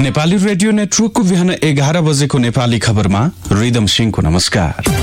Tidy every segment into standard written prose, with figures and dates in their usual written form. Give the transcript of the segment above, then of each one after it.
Nepali radio नेटवर्कको बिहान 11 बजेको नेपाली खबरमा रिदम सिंहको नमस्कार।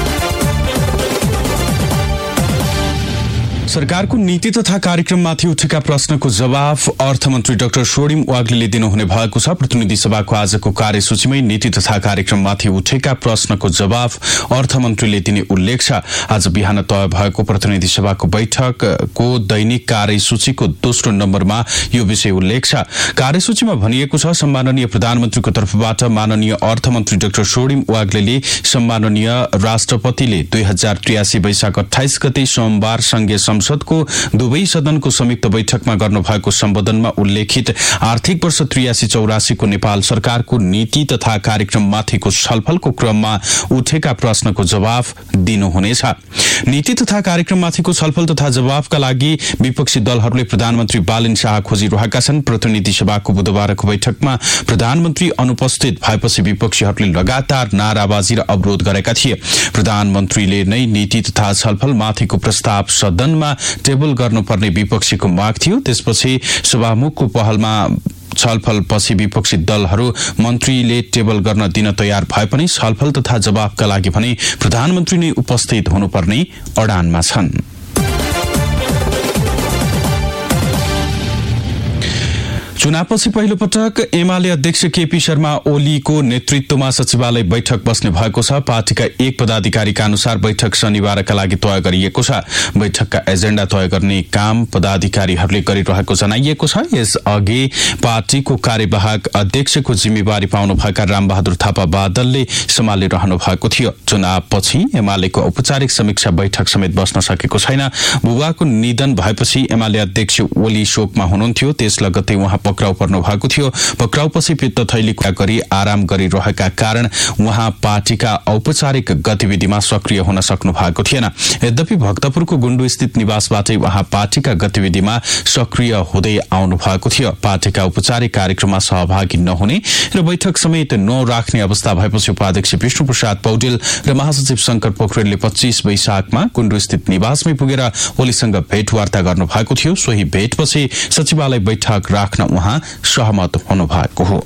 सरकारको नीति तथा कार्यक्रममाथि उठेका प्रश्नको जवाफ अर्थमन्त्री डाक्टर स्वर्णिम वाग्लेले दिनुहुने भएको छ। प्रतिनिधि सभाको आजको कार्यसूचीमै नीति तथा कार्यक्रममाथि उठेका प्रश्नको जवाफ अर्थमन्त्रीले दिने उल्लेख छ। आज बिहान तय भएको प्रतिनिधि सभाको बैठकको दैनिक कार्यसूचीको दोस्रो नम्बरमा यो विषय उल्लेख छ। कार्यसूचीमा भनिएको छ, सम्माननीय प्रधानमन्त्रीको तर्फबाट माननीय अर्थमन्त्री डाक्टर स्वर्णिम वाग्लेले सम्माननीय राष्ट्रपतिले 2083 वैशाख 28 गते सोमबार संघीय संसदको दुवै सदनको संयुक्त बैठकमा गर्नुभएको सम्बोधनमा उल्लेखित आर्थिक वर्ष 83-84 को नेपाल सरकारको नीति तथा कार्यक्रममाथिको छलफलको क्रममा उठेका प्रश्नको जवाफ दिनुहुनेछ। नीति तथा कार्यक्रममाथिको छलफल तथा जवाफका लागि विपक्षी दलहरूले प्रधानमन्त्री बालन शाह खोजिरहेका छन्। प्रतिनिधि सभाको बुधबारको बैठकमा प्रधानमन्त्री अनुपस्थित भएपछि विपक्षीहरूले लगातार नाराबाजी र अवरोध गरेका थिए। प्रधानमन्त्रीले नै नीति तथा छलफलमाथिको प्रस्ताव सदनमा टेबल गर्नुपर्ने विपक्षीको माग थियो। त्यसपछि सभामुखको पहलमा छलफलपछि विपक्षी दलहरू मन्त्रीले टेबल गर्न दिन तयार भए पनि छलफल तथा जवाफका लागि भने प्रधानमन्त्री नै उपस्थित हुनुपर्ने अडानमा छन्। चुनावपछि पहिलो पटक एमाले अध्यक्ष केपी शर्मा ओलीको नेतृत्वमा सचिवालय बैठक बस्ने भएको छ। पार्टीका एक पदाधिकारीका अनुसार बैठक शनिबारका लागि तय गरिएको छ। बैठकका एजेण्डा तय गर्ने काम पदाधिकारीहरूले गरिरहेको जनाइएको छ। यसअघि पार्टीको कार्यवाहक अध्यक्षको जिम्मेवारी पाउनुभएका रामबहादुर थापा बादलले सम्हालिरहनु भएको थियो। चुनावपछि एमालेको औपचारिक समीक्षा बैठक समेत बस्न सकेको छैन। बुबाको निधन भएपछि एमाले अध्यक्ष ओली शोकमा हुनुहुन्थ्यो। त्यस लगत्तै उहाँ पक्राउ पर्नु भएको थियो। पक्राउपछि पित्तथैली गरी आराम गरिरहेका कारण उहाँ पार्टीका औपचारिक गतिविधिमा सक्रिय हुन सक्नु भएको थिएन। यद्यपि भक्तपुरको गुण्डु स्थित निवासबाटै उहाँ पार्टीका गतिविधिमा सक्रिय हुँदै आउनु भएको थियो। पार्टीका औपचारिक कार्यक्रममा सहभागी नहुने र बैठक समेत नराख्ने अवस्था भएपछि उपाध्यक्ष विष्णु प्रसाद पौडेल र महासचिव शंकर पोखरेलले 25 वैशाखमा गुण्डु स्थित निवासमै पुगेर ओलीसँग भेटवार्ता गर्नु भएको थियो। सोही भेटपछि सचिवालय बैठक राख्न उहाँ सहमत हुनुभएको हो।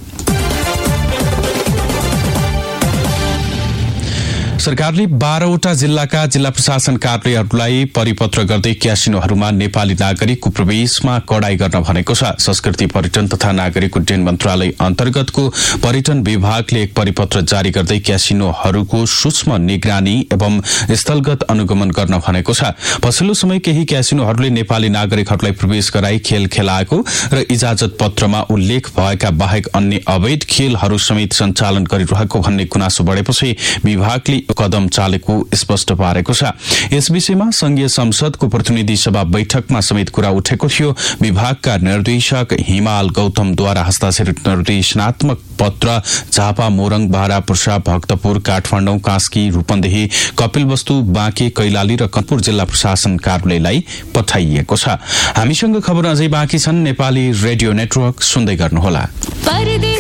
सरकारले 12वटा जिल्लाका जिल्ला प्रशासन कार्यालयहरूलाई परिपत्र गर्दै क्यासिनोहरूमा नेपाली नागरिकको प्रवेशमा कडाई गर्न भनेको छ। संस्कृति पर्यटन तथा नागरिक उड्डयन मन्त्रालय अन्तर्गतको पर्यटन विभागले एक परिपत्र जारी गर्दै क्यासिनोहरूको सूक्ष्म निगरानी एवं स्थलगत अनुगमन गर्न भनेको छ। पछिल्लो समय केही क्यासिनोहरूले नेपाली नागरिकहरूलाई प्रवेश गराई खेल खेलाएको र इजाजत पत्रमा उल्लेख भएका बाहेक अन्य अवैध खेलहरू समेत सञ्चालन गरिरहेको भन्ने गुनासो बढेपछि विभागले कदम चालेको स्पष्ट पारेको छ। यस विषयमा संघीय संसदको प्रतिनिधि सभा बैठकमा समेत कुरा उठेको थियो। विभागका निर्देशक हिमाल गौतमद्वारा हस्ताक्षरित निर्देशनात्मक पत्र झापा, मोरङ, बारा, पर्सा, भक्तपुर, काठमाडौँ, कास्की, रूपन्देही, कपिलवस्तु, बाँके, कैलाली र कनपुर जिल्ला प्रशासन कार्यालयलाई पठाइएको छ। हामीसँग खबर अझै बाँकी छन्। नेपाली रेडियो नेटवर्क सुन्दै गर्नुहोला।